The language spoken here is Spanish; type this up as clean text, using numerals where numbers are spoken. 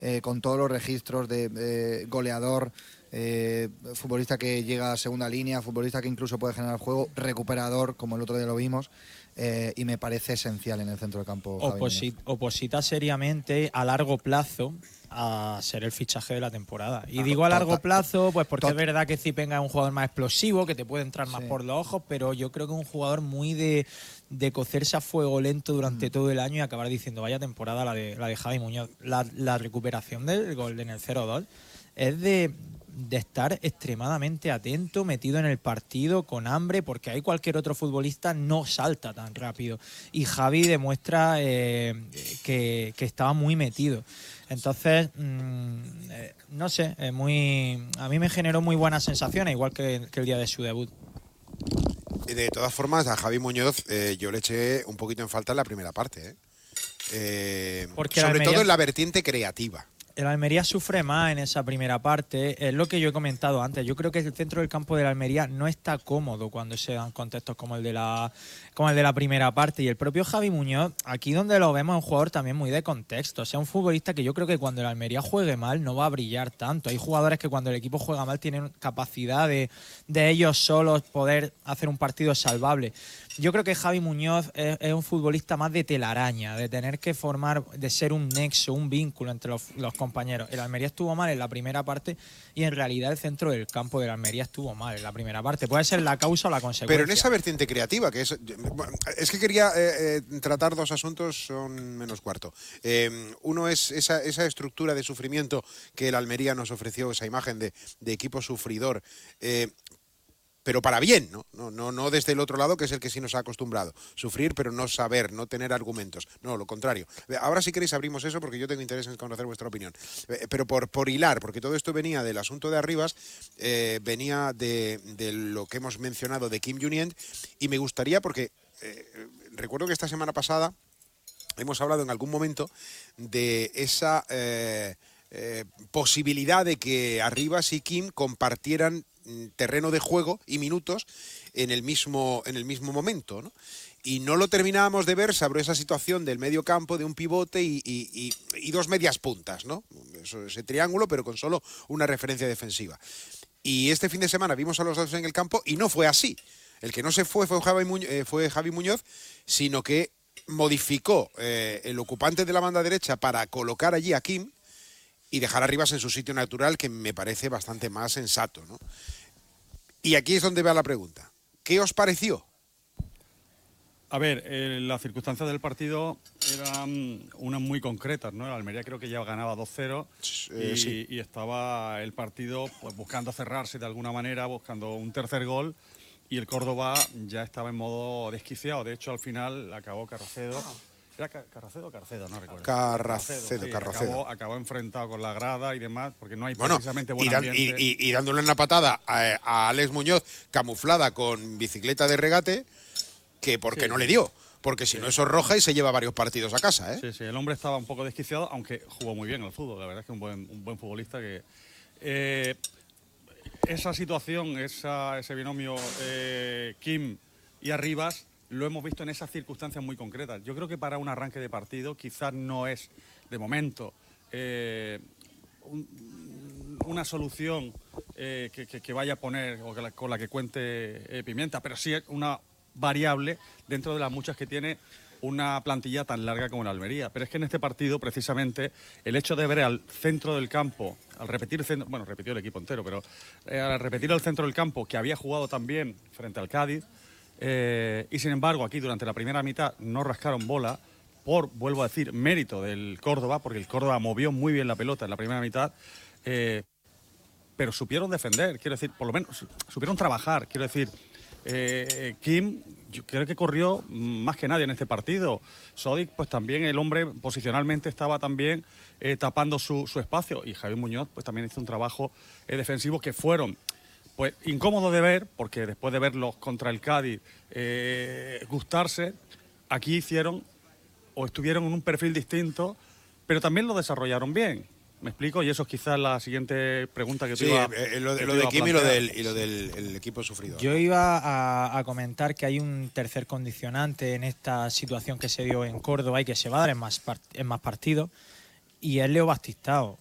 con todos los registros de goleador, futbolista que llega a segunda línea, futbolista que incluso puede generar juego, recuperador, como el otro día lo vimos, y me parece esencial en el centro del campo. Oposita seriamente a largo plazo a ser el fichaje de la temporada. Y digo a largo plazo, pues porque es verdad que Zipenga es un jugador más explosivo, que te puede entrar más por los ojos, pero yo creo que es un jugador muy de cocerse a fuego lento durante todo el año y acabar diciendo vaya temporada la de Javi Muñoz. La recuperación del gol en el 0-2 es de estar extremadamente atento, metido en el partido, con hambre, porque hay cualquier otro futbolista no salta tan rápido. Y Javi demuestra que estaba muy metido. Entonces, no sé, a mí me generó muy buenas sensaciones, igual que el día de su debut. De todas formas, a Javi Muñoz yo le eché un poquito en falta en la primera parte. Sobre todo en la vertiente creativa. El Almería sufre más en esa primera parte, es lo que yo he comentado antes. Yo creo que el centro del campo del Almería no está cómodo cuando se dan contextos como el de la primera parte. Y el propio Javi Muñoz, aquí donde lo vemos, es un jugador también muy de contexto. O sea, un futbolista que yo creo que cuando el Almería juegue mal no va a brillar tanto. Hay jugadores que cuando el equipo juega mal tienen capacidad de ellos solos poder hacer un partido salvable. Yo creo que Javi Muñoz es un futbolista más de telaraña, de tener que formar, de ser un nexo, un vínculo entre los compañeros. El Almería estuvo mal en la primera parte y en realidad el centro del campo del Almería estuvo mal en la primera parte. Puede ser la causa o la consecuencia. Pero en esa vertiente creativa, que es que quería tratar dos asuntos, son menos cuarto. Uno es esa estructura de sufrimiento que el Almería nos ofreció, esa imagen de equipo sufridor. Pero para bien, ¿no? Desde el otro lado, que es el que sí nos ha acostumbrado. Sufrir, pero no saber, no tener argumentos. No, lo contrario. Ahora si queréis abrimos eso porque yo tengo interés en conocer vuestra opinión. Pero por hilar, porque todo esto venía del asunto de Arribas, venía de lo que hemos mencionado de Kim Junien, y me gustaría, porque recuerdo que esta semana pasada hemos hablado en algún momento de esa posibilidad de que Arribas y Kim compartieran terreno de juego y minutos en el mismo momento, ¿no? Y no lo terminábamos de ver sobre esa situación del medio campo, de un pivote y dos medias puntas, ¿no? Ese triángulo, pero con solo una referencia defensiva. Y este fin de semana vimos a los dos en el campo y no fue así. El que no se fue Javi Muñoz, sino que modificó el ocupante de la banda derecha para colocar allí a Kim y dejar a Arribas en su sitio natural, que me parece bastante más sensato, ¿no? Y aquí es donde va la pregunta. ¿Qué os pareció? A ver, las circunstancias del partido eran unas muy concretas, ¿no? El Almería creo que ya ganaba 2-0 y estaba el partido pues buscando cerrarse de alguna manera, buscando un tercer gol, y el Córdoba ya estaba en modo desquiciado. De hecho, al final acabó Carracedo. ¿Era Carracedo o Carcedo? No recuerdo. Carracedo. Acabó enfrentado con la grada y demás, porque no hay precisamente buen ambiente. Y dándole una patada a Alex Muñoz, camuflada con bicicleta de regate, que porque no le dio. Porque si no, eso es roja y se lleva varios partidos a casa, ¿eh? Sí, el hombre estaba un poco desquiciado, aunque jugó muy bien al fútbol. La verdad es que un buen futbolista que... esa situación, ese binomio Kim y Arribas, lo hemos visto en esas circunstancias muy concretas. Yo creo que para un arranque de partido quizás no es, de momento, una solución que vaya a poner o con la que cuente Pimienta, pero sí es una variable dentro de las muchas que tiene una plantilla tan larga como la Almería. Pero es que en este partido, precisamente, el hecho de ver al centro del campo, al repetir el centro, bueno, repitió el equipo entero, pero al repetir el centro del campo, que había jugado también frente al Cádiz, y sin embargo aquí durante la primera mitad no rascaron bola vuelvo a decir, mérito del Córdoba, porque el Córdoba movió muy bien la pelota en la primera mitad, pero supieron defender, quiero decir, por lo menos supieron trabajar, quiero decir. Kim, yo creo que corrió más que nadie en este partido. Sodic, pues también el hombre posicionalmente estaba también tapando su espacio, y Javier Muñoz pues también hizo un trabajo defensivo que fueron pues incómodos de ver, porque después de verlos contra el Cádiz gustarse, aquí hicieron o estuvieron en un perfil distinto, pero también lo desarrollaron bien. ¿Me explico? Y eso es quizás la siguiente pregunta que te iba a lo de Kim y lo del equipo sufrido. Yo iba a comentar que hay un tercer condicionante en esta situación que se dio en Córdoba y que se va a dar en más partidos, y es Leo Bastistao.